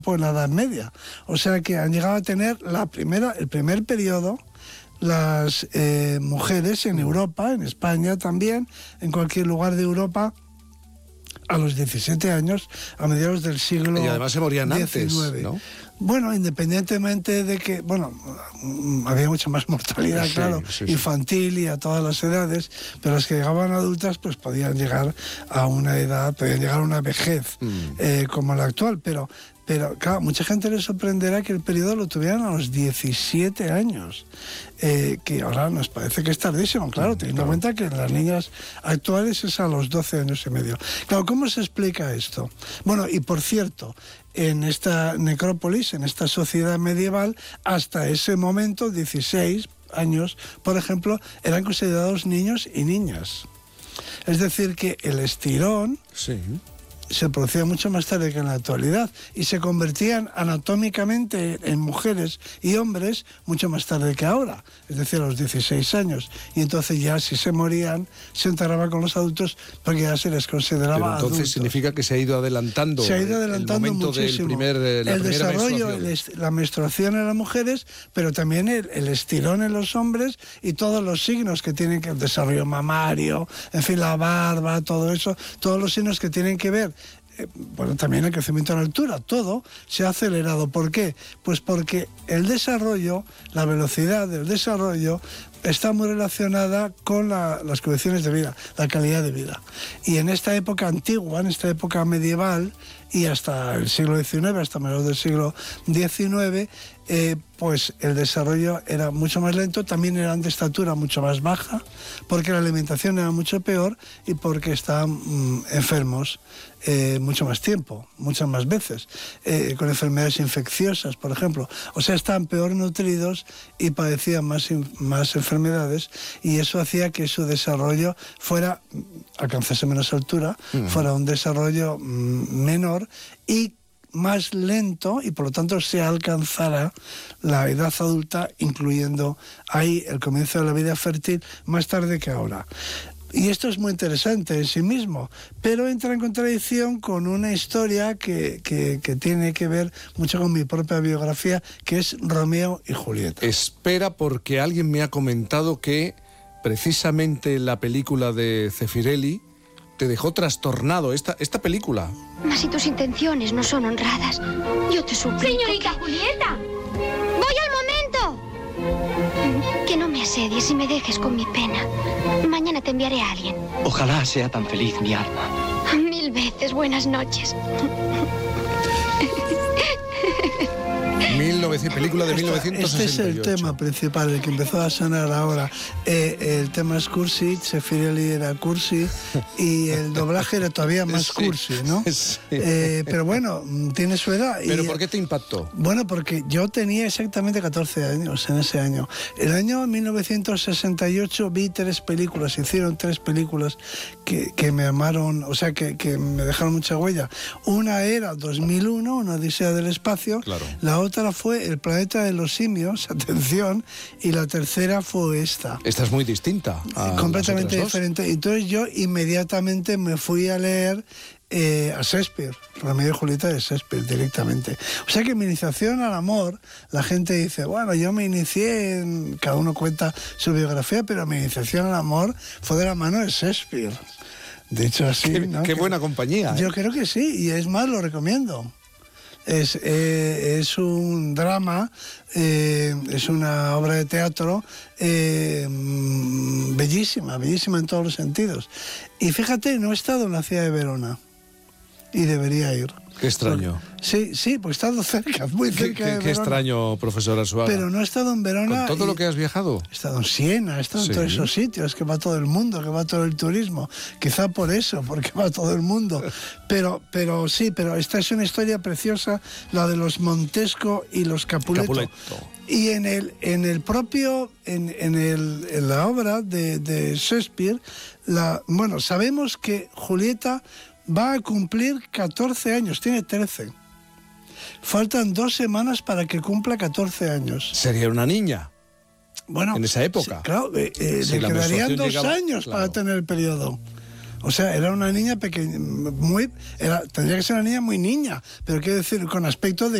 pues la Edad Media. O sea que han llegado a tener el primer periodo las mujeres en Europa, en España también, en cualquier lugar de Europa, a los 17 años, a mediados del siglo XIX. Y además se morían antes, ¿no? Bueno, independientemente de que, había mucha más mortalidad, sí, claro, sí. Infantil y a todas las edades, pero las que llegaban adultas, pues podían llegar a una edad, podían llegar a una vejez como la actual, pero claro, mucha gente le sorprenderá que el periodo lo tuvieran a los 17 años, que ahora nos parece que es tardísimo, claro, teniendo en cuenta que las niñas actuales es a los 12 años y medio. Claro, ¿cómo se explica esto? Bueno, y por cierto, en esta necrópolis, en esta sociedad medieval, hasta ese momento, 16 años, por ejemplo, eran considerados niños y niñas. Es decir, que el estirón se producía mucho más tarde que en la actualidad y se convertían anatómicamente en mujeres y hombres mucho más tarde que ahora, es decir, a los 16 años. Y entonces ya si se morían, se enterraban con los adultos porque ya se les consideraba Pero entonces adultos. Significa que se ha ido adelantando, el momento muchísimo. El desarrollo, la menstruación en las mujeres, pero también el estirón en los hombres y todos los signos que tienen que el desarrollo mamario, en fin, la barba, todo eso, todos los signos que tienen que ver. También el crecimiento en altura, todo se ha acelerado. ¿Por qué? Pues porque el desarrollo, la velocidad del desarrollo está muy relacionada con las condiciones de vida, la calidad de vida. Y en esta época antigua, en esta época medieval y hasta el siglo XIX, hasta mediados del siglo XIX, pues el desarrollo era mucho más lento, también eran de estatura mucho más baja, porque la alimentación era mucho peor y porque estaban enfermos mucho más tiempo, muchas más veces, con enfermedades infecciosas, por ejemplo. O sea, estaban peor nutridos y padecían más enfermedades, y eso hacía que su desarrollo alcanzase menos altura, fuera un desarrollo menor y más lento, y por lo tanto se alcanzará la edad adulta, incluyendo ahí el comienzo de la vida fértil, más tarde que ahora. Y esto es muy interesante en sí mismo, pero entra en contradicción con una historia que tiene que ver mucho con mi propia biografía, que es Romeo y Julieta. Espera, porque alguien me ha comentado que precisamente la película de Zeffirelli te dejó trastornado, esta película. Mas si tus intenciones no son honradas, yo te suplico... ¡Señorita Julieta! ¡Voy al momento! Que no me asedies y me dejes con mi pena. Mañana te enviaré a alguien. Ojalá sea tan feliz mi alma. 1000 veces buenas noches. Película de 1968. Este es el tema principal, el que empezó a sonar ahora. El tema es cursi, Zeffirelli era cursi y el doblaje era todavía más cursi, ¿no? Sí. Pero bueno, tiene su edad. ¿Pero por qué te impactó? Bueno, porque yo tenía exactamente 14 años en ese año. El año 1968 vi 3 películas, hicieron 3 películas que me amaron, o sea, que me dejaron mucha huella. Una era 2001, Una odisea del espacio. Claro. La otra fue El planeta de los simios, atención, y la tercera fue esta. Esta es muy distinta a completamente las otras dos. diferente. Entonces yo inmediatamente me fui a leer a Shakespeare, Romeo y Julieta de Shakespeare, directamente. O sea que mi iniciación al amor, la gente dice, bueno, yo me inicié, cada uno cuenta su biografía, pero mi iniciación al amor fue de la mano de Shakespeare. De hecho, así, ¿no? Qué buena compañía. Yo creo que sí, y es más, lo recomiendo. Es un drama, es una obra de teatro bellísima, bellísima en todos los sentidos. Y fíjate, no he estado en la ciudad de Verona y debería ir. Qué extraño. Sí, pues he estado cerca, muy cerca de Verona. Qué extraño, profesor Arzuaga. Pero no he estado en Verona. ¿Con todo lo que has viajado? He estado en Siena, he estado en todos esos sitios que va todo el mundo, que va todo el turismo. Quizá por eso, porque va todo el mundo. Pero esta es una historia preciosa, la de los Montesco y los Capuleto. Y en la obra de Shakespeare, sabemos que Julieta va a cumplir 14 años, tiene 13. Faltan 2 semanas para que cumpla 14 años. ¿Sería una niña? Bueno, en esa época. Sí, claro, le quedarían 2 años para tener el periodo. O sea, era una niña pequeña, tendría que ser una niña muy niña, pero quiero decir, con aspecto de